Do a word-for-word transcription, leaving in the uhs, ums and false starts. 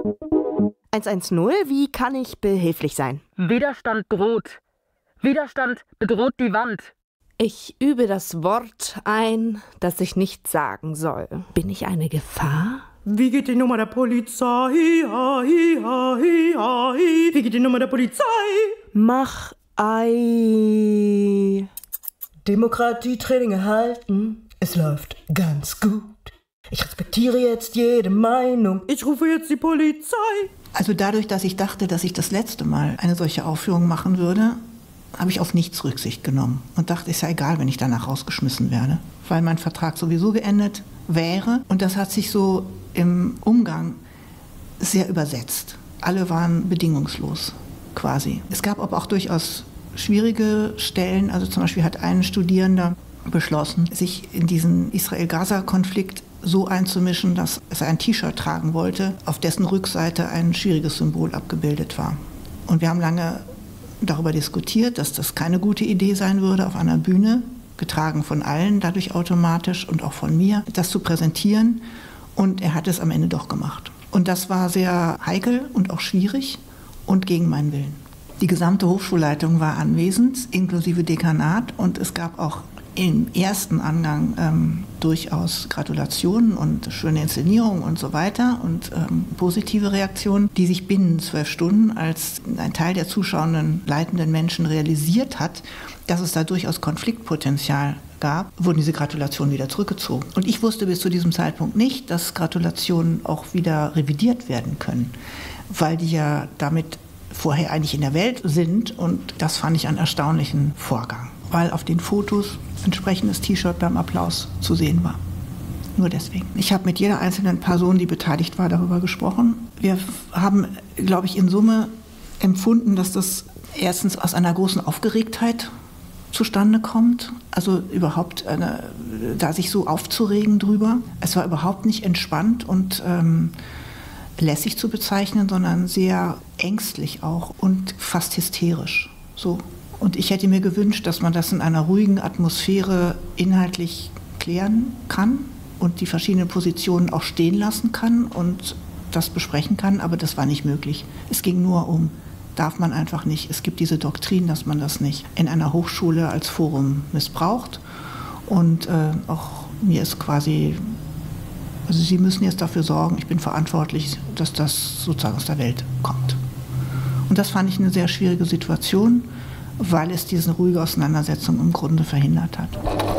hundertzehn, wie kann ich behilflich sein? Widerstand droht. Widerstand bedroht die Wand. Ich übe das Wort ein, das ich nicht sagen soll. Bin ich eine Gefahr? Wie geht die Nummer der Polizei? Hi, hi, hi, hi. Wie geht die Nummer der Polizei? Mach ei. Demokratietraining erhalten. Es läuft ganz gut. Ich respektiere jetzt jede Meinung. Ich rufe jetzt die Polizei. Also dadurch, dass ich dachte, dass ich das letzte Mal eine solche Aufführung machen würde, habe ich auf nichts Rücksicht genommen und dachte, ist ja egal, wenn ich danach rausgeschmissen werde, weil mein Vertrag sowieso geendet wäre. Und das hat sich so im Umgang sehr übersetzt. Alle waren bedingungslos quasi. Es gab aber auch durchaus schwierige Stellen. Also zum Beispiel hat ein Studierender beschlossen, sich in diesen Israel-Gaza-Konflikt so einzumischen, dass er ein T-Shirt tragen wollte, auf dessen Rückseite ein schwieriges Symbol abgebildet war. Und wir haben lange darüber diskutiert, dass das keine gute Idee sein würde, auf einer Bühne, getragen von allen, dadurch automatisch und auch von mir, das zu präsentieren. Und er hat es am Ende doch gemacht. Und das war sehr heikel und auch schwierig und gegen meinen Willen. Die gesamte Hochschulleitung war anwesend, inklusive Dekanat, und es gab auch im ersten Angang ähm, durchaus Gratulationen und schöne Inszenierungen und so weiter und ähm, positive Reaktionen, die sich binnen zwölf Stunden, als ein Teil der zuschauenden, leitenden Menschen realisiert hat, dass es da durchaus Konfliktpotenzial gab, wurden diese Gratulationen wieder zurückgezogen. Und ich wusste bis zu diesem Zeitpunkt nicht, dass Gratulationen auch wieder revidiert werden können, weil die ja damit vorher eigentlich in der Welt sind, und das fand ich einen erstaunlichen Vorgang, weil auf den Fotos entsprechendes T-Shirt beim Applaus zu sehen war. Nur deswegen. Ich habe mit jeder einzelnen Person, die beteiligt war, darüber gesprochen. Wir haben, glaube ich, in Summe empfunden, dass das erstens aus einer großen Aufgeregtheit zustande kommt, also überhaupt eine, da sich so aufzuregen drüber. Es war überhaupt nicht entspannt und ähm, lässig zu bezeichnen, sondern sehr ängstlich auch und fast hysterisch. So. Und ich hätte mir gewünscht, dass man das in einer ruhigen Atmosphäre inhaltlich klären kann und die verschiedenen Positionen auch stehen lassen kann und das besprechen kann, aber das war nicht möglich. Es ging nur um, darf man einfach nicht. Es gibt diese Doktrin, dass man das nicht in einer Hochschule als Forum missbraucht. Und äh, auch mir ist quasi, also Sie müssen jetzt dafür sorgen, ich bin verantwortlich, dass das sozusagen aus der Welt kommt. Und das fand ich eine sehr schwierige Situation, weil es diese ruhige Auseinandersetzung im Grunde verhindert hat.